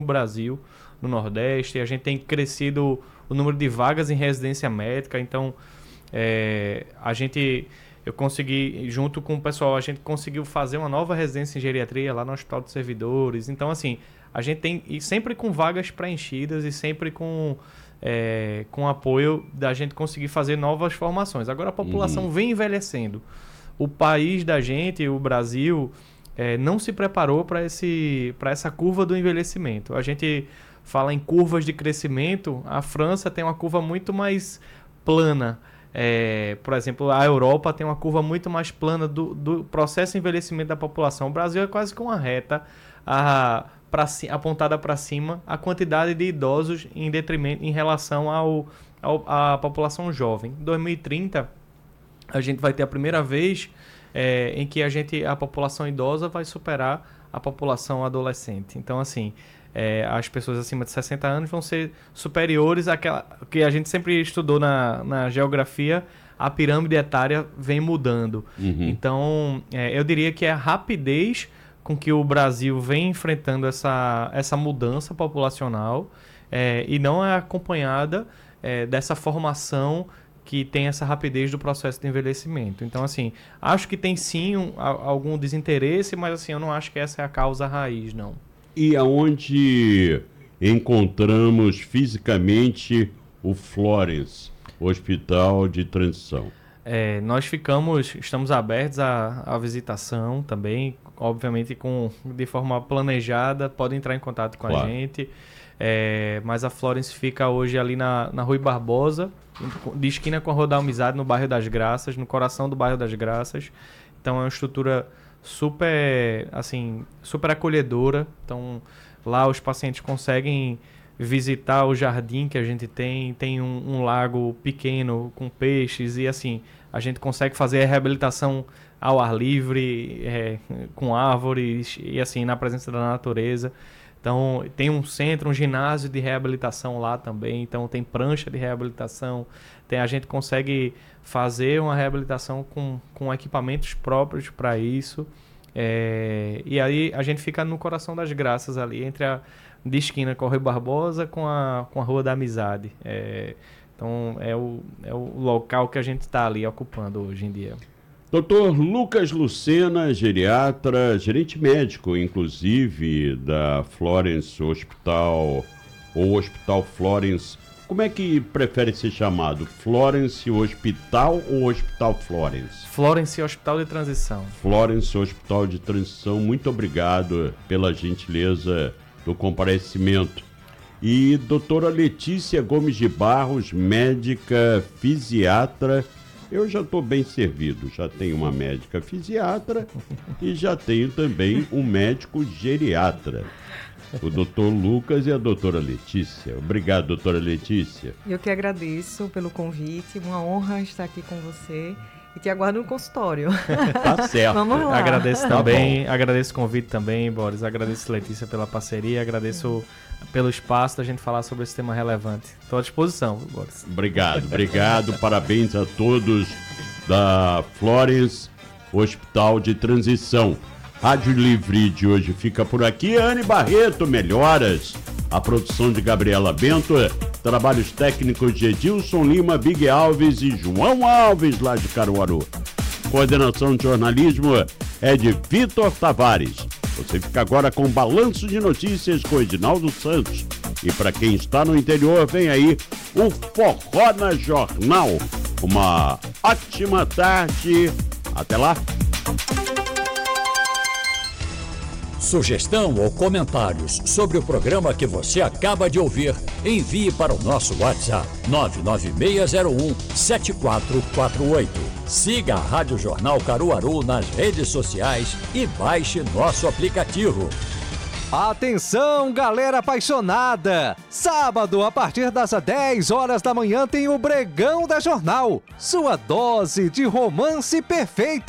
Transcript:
Brasil, no Nordeste. A gente tem crescido o número de vagas em residência médica. Então, eu consegui, junto com o pessoal, a gente conseguiu fazer uma nova residência em geriatria lá no Hospital dos Servidores. Então, assim, a gente tem, e sempre com vagas preenchidas e sempre com apoio da gente conseguir fazer novas formações. Agora a população vem envelhecendo. O país da gente, o Brasil, não se preparou para essa curva do envelhecimento. A gente fala em curvas de crescimento, a França tem uma curva muito mais plana. Por exemplo, a Europa tem uma curva muito mais plana do processo de envelhecimento da população. O Brasil é quase que uma reta apontada para cima, a quantidade de idosos em relação à população jovem. Em 2030, a gente vai ter a primeira vez em que a população idosa vai superar a população adolescente. Então, assim, as pessoas acima de 60 anos vão ser superiores àquela que a gente sempre estudou na geografia, a pirâmide etária vem mudando. Então, eu diria que é a rapidez com que o Brasil vem enfrentando essa mudança populacional e não é acompanhada dessa formação que tem essa rapidez do processo de envelhecimento. Então, assim, acho que tem sim algum desinteresse, mas assim, eu não acho que essa é a causa raiz, não. E aonde encontramos fisicamente o Florence, Hospital de Transição? Nós estamos abertos à visitação também, obviamente de forma planejada, podem entrar em contato com a gente. Mas a Florence fica hoje ali na Rui Barbosa, de esquina com a Rua da Amizade, no bairro das Graças, no coração do bairro das Graças. Então é uma estrutura super acolhedora. Então lá os pacientes conseguem visitar o jardim que a gente tem um lago pequeno com peixes e assim, a gente consegue fazer a reabilitação ao ar livre, com árvores e assim, na presença da natureza. Então, tem um centro, um ginásio de reabilitação lá também. Então, tem prancha de reabilitação. A gente consegue fazer uma reabilitação com equipamentos próprios para isso. E aí, a gente fica no coração das Graças ali, de esquina com o Rui Barbosa com a Rua da Amizade. Então, é o local que a gente está ali ocupando hoje em dia. Dr. Lucas Lucena, geriatra, gerente médico, inclusive, da Florence Hospital, ou Hospital Florence. Como é que prefere ser chamado? Florence Hospital ou Hospital Florence? Florence Hospital de Transição. Florence Hospital de Transição, muito obrigado pela gentileza do comparecimento. E doutora Letícia Gomes de Barros, médica fisiatra. Eu já estou bem servido, já tenho uma médica fisiatra e já tenho também um médico geriatra, o doutor Lucas e a doutora Letícia. Obrigado, doutora Letícia. Eu que agradeço pelo convite, uma honra estar aqui com você e te aguardo no consultório. Tá certo. Vamos lá. Agradeço também, agradeço o convite também, Boris, agradeço Letícia pela parceria, agradeço pelo espaço da gente falar sobre esse tema relevante. Estou à disposição, Boris. Obrigado, parabéns a todos da Florence Hospital de Transição. Rádio Livre de hoje fica por aqui. Anne Barreto, melhoras. A produção de Gabriela Bento, trabalhos técnicos de Edilson Lima, Big Alves e João Alves, lá de Caruaru. Coordenação de jornalismo é de Vitor Tavares. Você fica agora com Balanço de Notícias com Edinaldo Santos. E para quem está no interior, vem aí o Forró na Jornal. Uma ótima tarde. Até lá. Sugestão ou comentários sobre o programa que você acaba de ouvir, envie para o nosso WhatsApp 99601-7448. Siga a Rádio Jornal Caruaru nas redes sociais e baixe nosso aplicativo. Atenção, galera apaixonada! Sábado, a partir das 10 horas da manhã, tem o Bregão da Jornal, sua dose de romance perfeita.